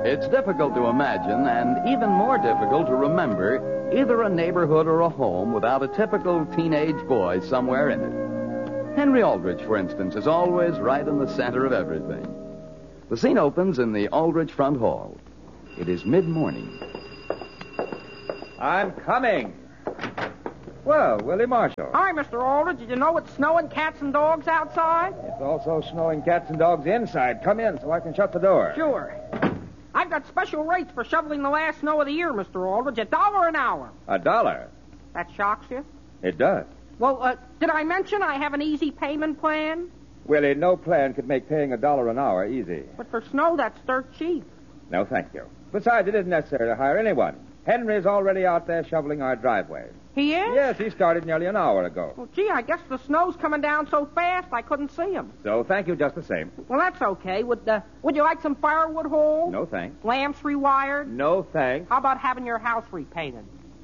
It's difficult to imagine, and even more difficult to remember, either a neighborhood or a home without a typical teenage boy somewhere in it. Henry Aldrich, for instance, is always right in the center of everything. The scene opens in the Aldrich front hall. It is mid-morning. I'm coming. Well, Willie Marshall. Hi, Mr. Aldrich. Did you know it's snowing cats and dogs outside? It's also snowing cats and dogs inside. Come in so I can shut the door. Sure. I've got special rates for shoveling the last snow of the year, Mr. Aldrich. $1 an hour. $1? That shocks you? It does. Well, did I mention I have an easy payment plan? Willie, no plan could make paying $1 an hour easy. But for snow, that's dirt cheap. No, thank you. Besides, it isn't necessary to hire anyone. Henry's already out there shoveling our driveway. He is? Yes, he started nearly an hour ago. Well, gee, I guess the snow's coming down so fast I couldn't see him. So thank you just the same. Well, that's okay. Would you like some firewood hauled? No, thanks. Lamps rewired? No, thanks. How about having your house repainted?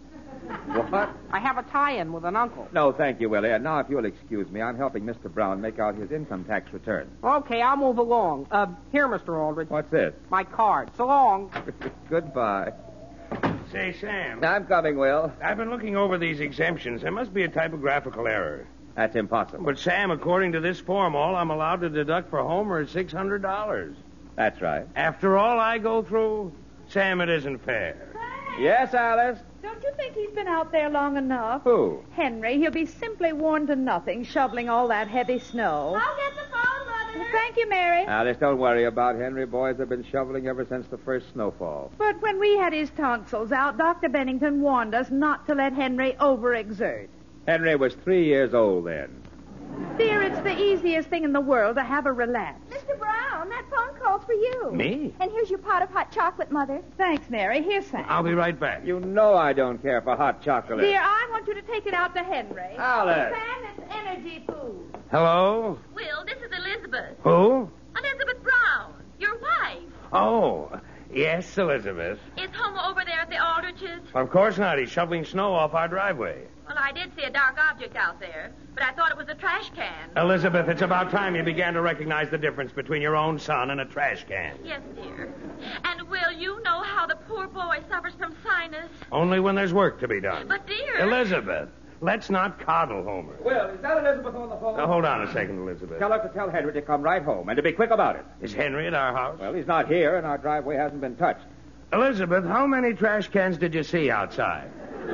What? I have a tie-in with an uncle. No, thank you, Willie. And now, if you'll excuse me, I'm helping Mr. Brown make out his income tax return. Okay, I'll move along. Here, Mr. Aldrich. What's this? My card. So long. Goodbye. Say, Sam. I'm coming, Will. I've been looking over these exemptions. There must be a typographical error. That's impossible. But, Sam, according to this form, all I'm allowed to deduct for Homer is $600. That's right. After all I go through, Sam, it isn't fair. Yes, Alice? Don't you think he's been out there long enough? Who? Henry. He'll be simply worn to nothing shoveling all that heavy snow. I'll get the phone, Mother. Thank you, Mary. Alice, don't worry about Henry. Boys have been shoveling ever since the first snowfall. But when we had his tonsils out, Dr. Bennington warned us not to let Henry overexert. Henry was 3 years old then. Dear, it's the easiest thing in the world to have a relapse. Mr. Brown, that phone call's for you. Me? And here's your pot of hot chocolate, Mother. Thanks, Mary. Here's Sam. I'll be right back. You know I don't care for hot chocolate. Dear, I want you to take it out to Henry. Alice. Sam, it's energy food. Hello? Will, this is Elizabeth. Who? Elizabeth Brown, your wife. Oh, yes, Elizabeth. Is Homer over there at the Aldriches? Of course not. He's shoveling snow off our driveway. Well, I did see a dark object out there, but I thought it was a trash can. Elizabeth, it's about time you began to recognize the difference between your own son and a trash can. Yes, dear. And, Will, you know how the poor boy suffers from sinus. Only when there's work to be done. But, dear... Elizabeth, let's not coddle Homer. Will, is that Elizabeth on the phone? Now, hold on a second, Elizabeth. Tell her to tell Henry to come right home and to be quick about it. Is Henry at our house? Well, he's not here, and our driveway hasn't been touched. Elizabeth, how many trash cans did you see outside?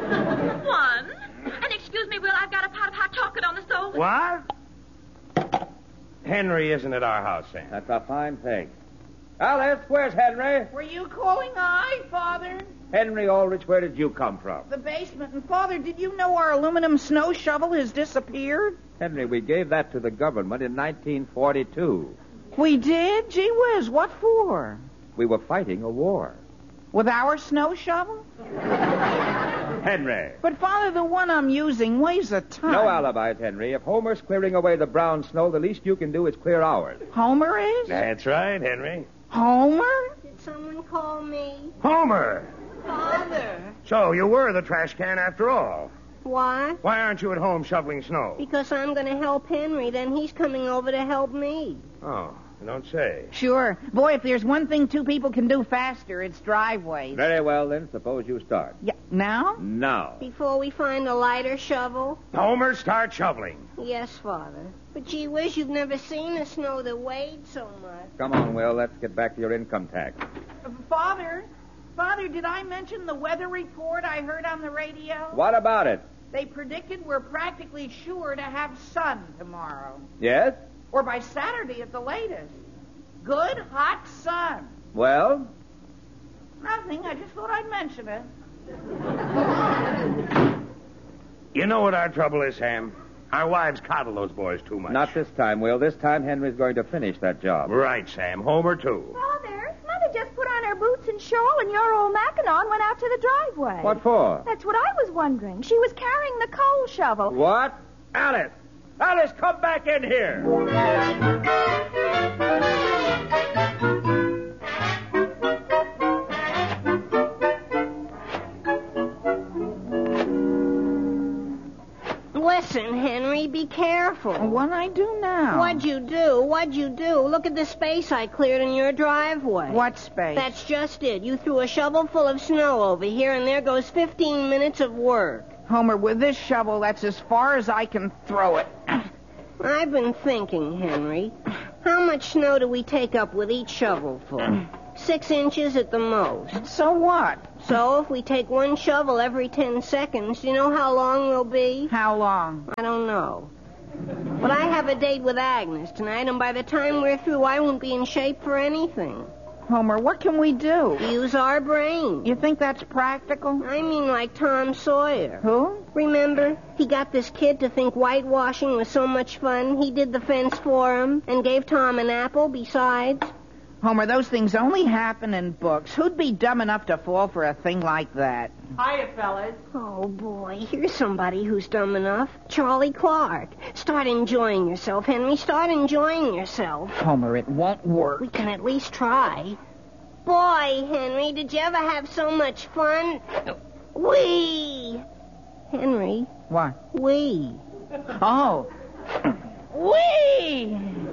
One. And excuse me, Will, I've got a pot of hot chocolate on the stove. What? Henry isn't at our house, Sam. That's a fine thing. Alice, where's Henry? Were you calling I, Father? Henry Aldrich, where did you come from? The basement. And, Father, did you know our aluminum snow shovel has disappeared? Henry, we gave that to the government in 1942. We did? Gee whiz, what for? We were fighting a war. With our snow shovel? Henry. But, Father, the one I'm using weighs a ton. No alibis, Henry. If Homer's clearing away the brown snow, the least you can do is clear ours. Homer is? That's right, Henry. Homer? Did someone call me? Homer! Father. So you were the trash can after all. Why? Why aren't you at home shoveling snow? Because I'm going to help Henry, then he's coming over to help me. Oh, you don't say. Sure. Boy, if there's one thing two people can do faster, it's driveways. Very well, then. Suppose you start. Yeah, now? Now. Before we find a lighter shovel? Homer, start shoveling. Yes, Father. But gee whiz, you've never seen the snow that weighed so much. Come on, Will. Let's get back to your income tax. Father, did I mention the weather report I heard on the radio? What about it? They predicted we're practically sure to have sun tomorrow. Yes? Or by Saturday at the latest. Good, hot sun. Well? Nothing. I just thought I'd mention it. You know what our trouble is, Sam? Our wives coddle those boys too much. Not this time, Will. This time Henry's going to finish that job. Right, Sam. Homer, too. Father, Mother just put on her boots and shawl, and your old Mackinac went out to the driveway. What for? That's what I was wondering. She was carrying the coal shovel. What? Alice! Alice, come back in here! Listen, Henry, be careful. What'd I do now? What'd you do? Look at the space I cleared in your driveway. What space? That's just it. You threw a shovel full of snow over here, and there goes 15 minutes of work. Homer, with this shovel, that's as far as I can throw it. I've been thinking, Henry. How much snow do we take up with each shovelful? 6 inches at the most. So what? So if we take one shovel every 10 seconds, do you know how long we'll be? How long? I don't know. But I have a date with Agnes tonight, and by the time we're through, I won't be in shape for anything. Homer, what can we do? Use our brain. You think that's practical? I mean like Tom Sawyer. Who? Remember? He got this kid to think whitewashing was so much fun, he did the fence for him, and gave Tom an apple besides. Homer, those things only happen in books. Who'd be dumb enough to fall for a thing like that? Hiya, fellas. Oh, boy, here's somebody who's dumb enough. Charlie Clark. Start enjoying yourself, Henry. Start enjoying yourself. Homer, it won't work. We can at least try. Boy, Henry, did you ever have so much fun? Whee! Henry. What? Whee. Oh. Whee!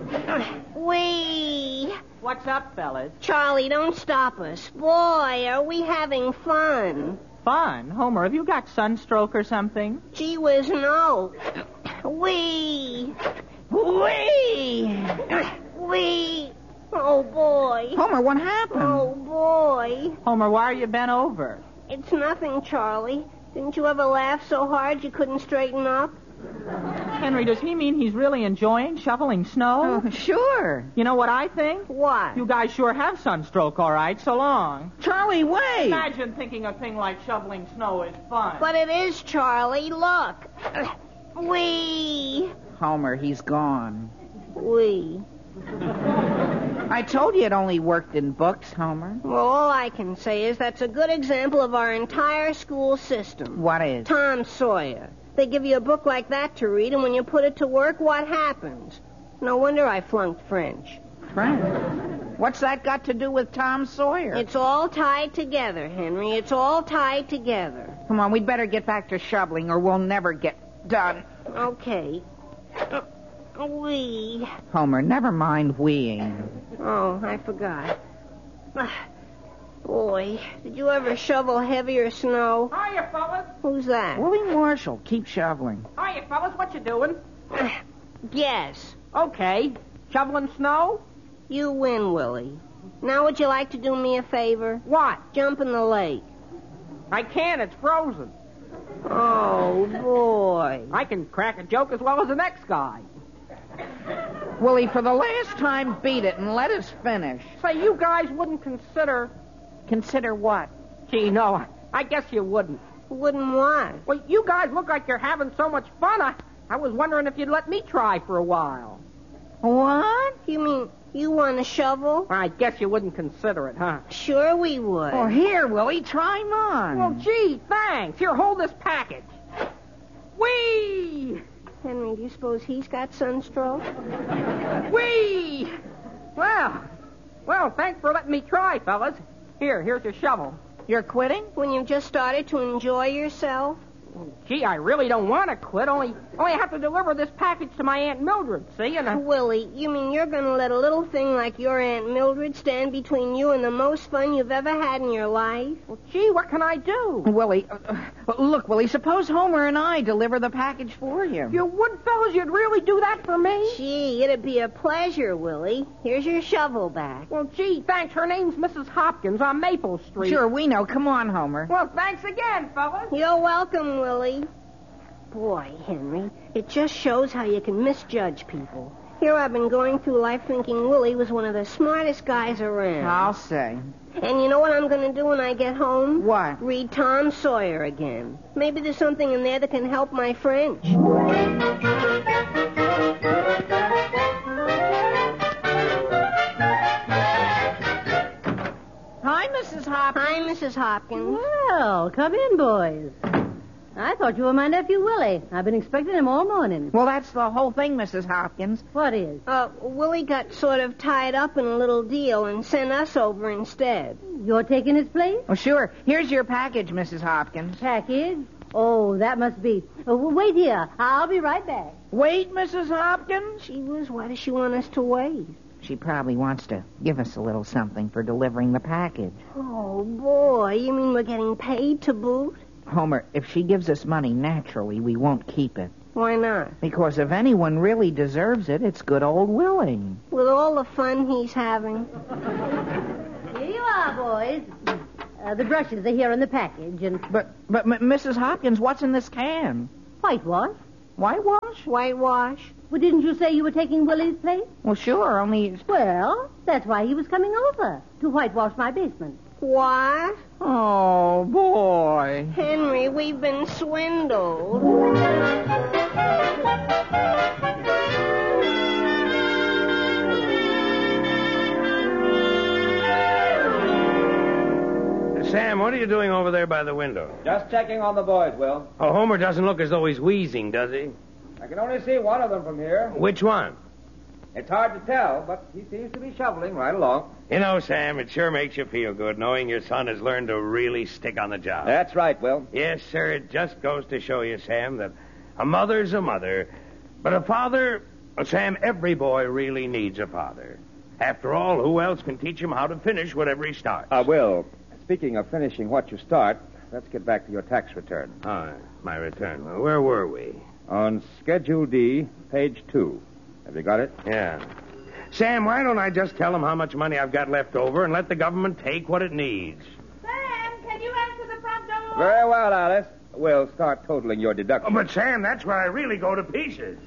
Whee! What's up, fellas? Charlie, don't stop us. Boy, are we having fun. Fun? Homer, have you got sunstroke or something? Gee whiz, no. Whee! Whee! Whee! Oh, boy. Homer, what happened? Oh, boy. Homer, why are you bent over? It's nothing, Charlie. Didn't you ever laugh so hard you couldn't straighten up? Henry, does he mean he's really enjoying shoveling snow? Oh, sure. You know what I think? What? You guys sure have sunstroke, all right. So long. Charlie, wait. Imagine thinking a thing like shoveling snow is fun. But it is, Charlie. Look. Whee! Homer, he's gone. Whee! I told you it only worked in books, Homer. Well, all I can say is that's a good example of our entire school system. What is? Tom Sawyer. They give you a book like that to read, and when you put it to work, what happens? No wonder I flunked French. French? What's that got to do with Tom Sawyer? It's all tied together, Henry. It's all tied together. Come on, we'd better get back to shoveling, or we'll never get done. Okay. Wee. Homer, never mind weeing. Oh, I forgot. Boy, did you ever shovel heavier snow? Hiya, fellas. Who's that? Willie Marshall, keep shoveling. Hiya, fellas. What you doing? Yes. Okay. Shoveling snow? You win, Willie. Now would you like to do me a favor? What? Jump in the lake. I can't. It's frozen. Oh, boy. I can crack a joke as well as the next guy. Willie, for the last time, beat it and let us finish. Say, you guys wouldn't consider... Consider what? Gee, no, I guess you wouldn't. Wouldn't what? Well, you guys look like you're having so much fun. I was wondering if you'd let me try for a while. What? You mean you want a shovel? I guess you wouldn't consider it, huh? Sure we would. Oh, here, Willie, try mine. Well, gee, thanks. Here, hold this package. Whee! Henry, do you suppose he's got sunstroke? Whee! Well, thanks for letting me try, fellas. Here's your shovel. You're quitting? When you've just started to enjoy yourself? Gee, I really don't want to quit. Only I have to deliver this package to my Aunt Mildred, see? And Willie, you mean you're going to let a little thing like your Aunt Mildred stand between you and the most fun you've ever had in your life? Well, gee, what can I do? Willie, look, Willie, suppose Homer and I deliver the package for you. You would, fellas? You'd really do that for me? Gee, it'd be a pleasure, Willie. Here's your shovel back. Well, gee, thanks. Her name's Mrs. Hopkins on Maple Street. Sure, we know. Come on, Homer. Well, thanks again, fellas. You're welcome, Willie. Boy, Henry, it just shows how you can misjudge people. Here I've been going through life thinking Willie was one of the smartest guys around. I'll say. And you know what I'm going to do when I get home? What? Read Tom Sawyer again. Maybe there's something in there that can help my French. Hi, Mrs. Hopkins. Hi, Mrs. Hopkins. Well, come in, boys. I thought you were my nephew, Willie. I've been expecting him all morning. Well, that's the whole thing, Mrs. Hopkins. What is? Willie got sort of tied up in a little deal and sent us over instead. You're taking his place? Oh, sure. Here's your package, Mrs. Hopkins. Package? Oh, that must be. Wait here. I'll be right back. Wait, Mrs. Hopkins? Gee whiz, why does she want us to wait? She probably wants to give us a little something for delivering the package. Oh, boy, you mean we're getting paid to boot? Homer, if she gives us money, naturally, we won't keep it. Why not? Because if anyone really deserves it, it's good old Willie. With all the fun he's having. Here you are, boys. The brushes are here in the package, and... But Mrs. Hopkins, what's in this can? Whitewash. Whitewash? Whitewash? Well, didn't you say you were taking Willie's place? Well, sure, only... Well, that's why he was coming over, to whitewash my basement. What? Oh, boy. Henry, we've been swindled. Sam, what are you doing over there by the window? Just checking on the boys, Will. Oh, Homer doesn't look as though he's wheezing, does he? I can only see one of them from here. Which one? It's hard to tell, but he seems to be shoveling right along. You know, Sam, it sure makes you feel good knowing your son has learned to really stick on the job. That's right, Will. Yes, sir, it just goes to show you, Sam, that a mother's a mother. But a father, well, Sam, every boy really needs a father. After all, who else can teach him how to finish whatever he starts? Will, speaking of finishing what you start, let's get back to your tax return. Oh, my return. Well, where were we? On Schedule D, page 2. Have you got it? Yeah. Sam, why don't I just tell them how much money I've got left over and let the government take what it needs? Sam, can you answer the front door? Very well, Alice. We'll start totaling your Oh, deductions. but, Sam, that's where I really go to pieces.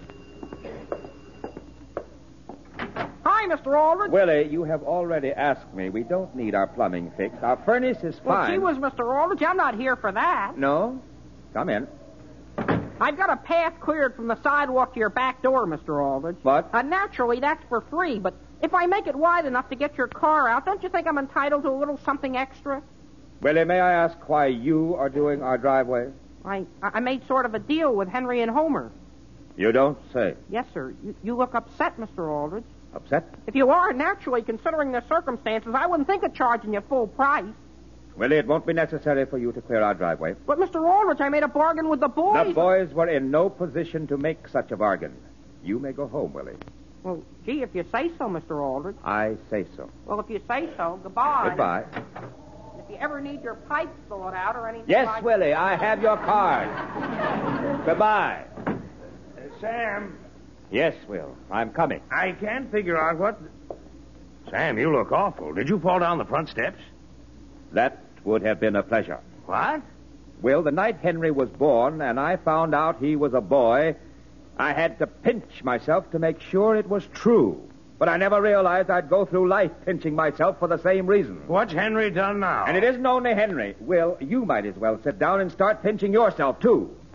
Hi, Mr. Aldrich. Willie, you have already asked me. We don't need our plumbing fixed. Our furnace is Well, fine. gee whiz, Mr. Aldrich, I'm not here for that. No? Come in. I've got a path cleared from the sidewalk to your back door, Mr. Aldrich. What? Naturally, that's for free, but if I make it wide enough to get your car out, don't you think I'm entitled to a little something extra? Willie, may I ask why you are doing our driveway? I made sort of a deal with Henry and Homer. You don't say. Yes, sir. You look upset, Mr. Aldrich. Upset? If you are, naturally, considering the circumstances, I wouldn't think of charging you full price. Willie, it won't be necessary for you to clear our driveway. But, Mr. Aldrich, I made a bargain with the boys. The boys were in no position to make such a bargain. You may go home, Willie. Well, gee, if you say so, Mr. Aldrich. I say so. Well, if you say so, goodbye. Goodbye. If you ever need your pipes thawed out or anything Yes, like... Willie, I have your card. Goodbye. Sam, Yes, Will, I'm coming. I can't figure out what... Sam, you look awful. Did you fall down the front steps? That would have been a pleasure. What? Will, the night Henry was born and I found out he was a boy, I had to pinch myself to make sure it was true. But I never realized I'd go through life pinching myself for the same reason. What's Henry done now? And it isn't only Henry. Will, you might as well sit down and start pinching yourself, too.